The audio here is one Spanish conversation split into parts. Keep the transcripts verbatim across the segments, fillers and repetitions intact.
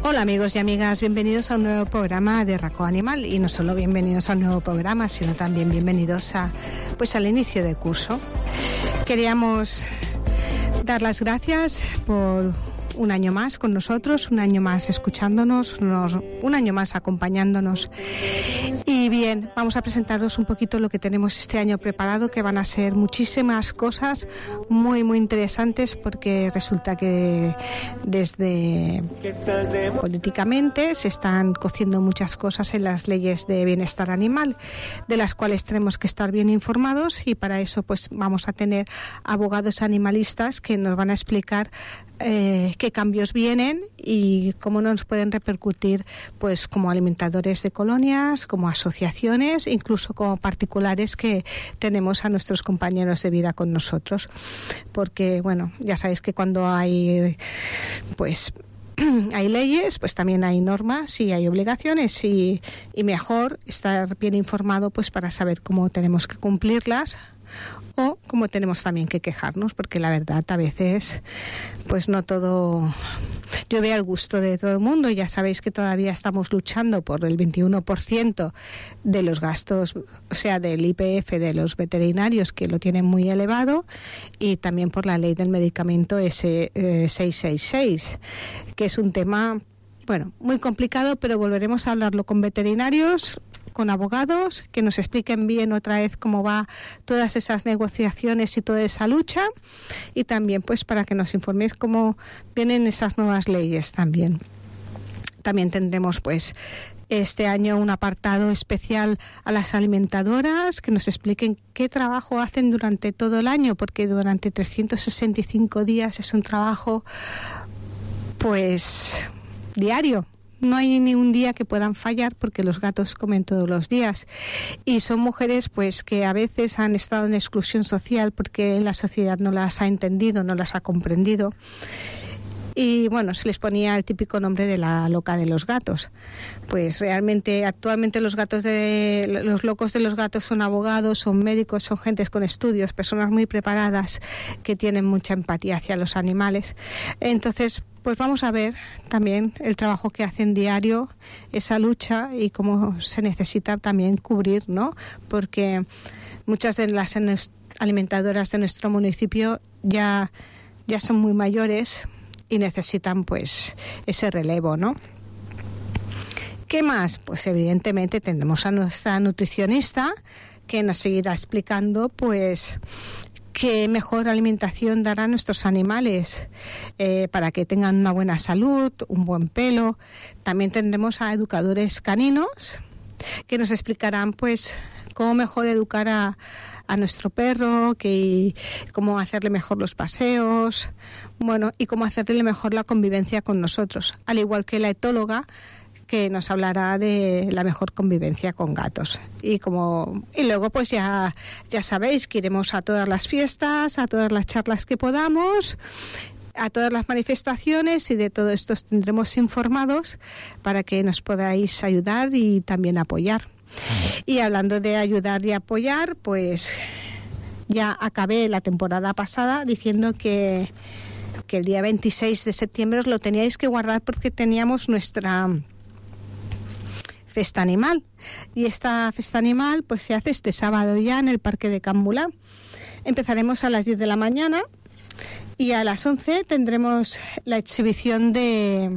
Hola amigos y amigas, bienvenidos a un nuevo programa de Racó Animal, y no solo bienvenidos a un nuevo programa, sino también bienvenidos a, pues, al inicio del curso. Queríamos dar las gracias por un año más con nosotros, un año más escuchándonos, unos, un año más acompañándonos. Y bien, vamos a presentaros un poquito lo que tenemos este año preparado, que van a ser muchísimas cosas muy, muy interesantes, porque resulta que desde políticamente se están cociendo muchas cosas en las leyes de bienestar animal, de las cuales tenemos que estar bien informados, y para eso pues vamos a tener abogados animalistas que nos van a explicar Eh, qué cambios vienen y cómo nos pueden repercutir, pues como alimentadores de colonias, como asociaciones, incluso como particulares que tenemos a nuestros compañeros de vida con nosotros. Porque, bueno, ya sabéis que cuando hay, pues hay leyes, pues también hay normas y hay obligaciones, y, y mejor estar bien informado pues para saber cómo tenemos que cumplirlas, o como tenemos también que quejarnos, porque la verdad a veces pues no todo llueve al gusto de todo el mundo. Ya sabéis que todavía estamos luchando por el veintiuno por ciento de los gastos, o sea, del I P F de los veterinarios, que lo tienen muy elevado, y también por la ley del medicamento S seiscientos sesenta y seis, que es un tema, bueno, muy complicado, pero volveremos a hablarlo con veterinarios, con abogados, que nos expliquen bien otra vez cómo va todas esas negociaciones y toda esa lucha, y también pues para que nos informéis cómo vienen esas nuevas leyes también. También tendremos pues este año un apartado especial a las alimentadoras, que nos expliquen qué trabajo hacen durante todo el año, porque durante trescientos sesenta y cinco días es un trabajo pues diario. No hay ni un día que puedan fallar, porque los gatos comen todos los días, y son mujeres pues que a veces han estado en exclusión social porque la sociedad no las ha entendido, no las ha comprendido. Y bueno, se les ponía el típico nombre de la loca de los gatos. Pues realmente actualmente los gatos de los locos de los gatos son abogados, son médicos, son gentes con estudios, personas muy preparadas que tienen mucha empatía hacia los animales. Entonces, pues vamos a ver también el trabajo que hacen diario, esa lucha, y cómo se necesita también cubrir, ¿no? Porque muchas de las alimentadoras de nuestro municipio ya, ya son muy mayores y necesitan pues ese relevo, ¿no? ¿Qué más? Pues evidentemente tendremos a nuestra nutricionista, que nos seguirá explicando pues qué mejor alimentación dará a nuestros animales eh, para que tengan una buena salud, un buen pelo. También tendremos a educadores caninos, que nos explicarán pues cómo mejor educar a, a nuestro perro, que, cómo hacerle mejor los paseos, bueno, y cómo hacerle mejor la convivencia con nosotros, al igual que la etóloga, que nos hablará de la mejor convivencia con gatos. Y como y luego pues ya ya sabéis que iremos a todas las fiestas, a todas las charlas que podamos, a todas las manifestaciones, y de todo esto os tendremos informados para que nos podáis ayudar y también apoyar. Y hablando de ayudar y apoyar, pues ya acabé la temporada pasada diciendo que, que el día veintiséis de septiembre os lo teníais que guardar, porque teníamos nuestra Festa Animal, y esta Festa Animal pues se hace este sábado ya en el Parque de Can Mulà. Empezaremos a las diez de la mañana, y a las once tendremos la exhibición de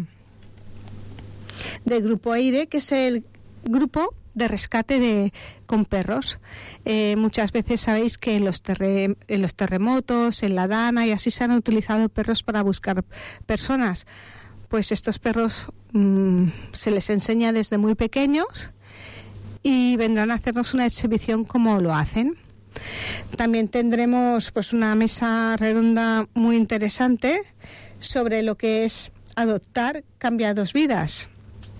del Grupo Aire, que es el grupo de rescate de con perros. Eh, muchas veces sabéis que en los, terre, en los terremotos, en la Dana y así, se han utilizado perros para buscar personas. Pues estos perros mmm, se les enseña desde muy pequeños, y vendrán a hacernos una exhibición como lo hacen. También tendremos pues una mesa redonda muy interesante sobre lo que es adoptar cambia dos vidas.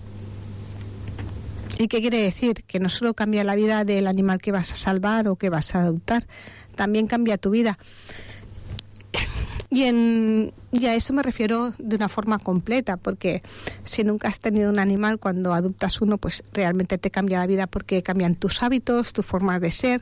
¿Y qué quiere decir? Que no solo cambia la vida del animal que vas a salvar o que vas a adoptar, también cambia tu vida. Y, en, y a eso me refiero de una forma completa, porque si nunca has tenido un animal, cuando adoptas uno, pues realmente te cambia la vida, porque cambian tus hábitos, tu forma de ser,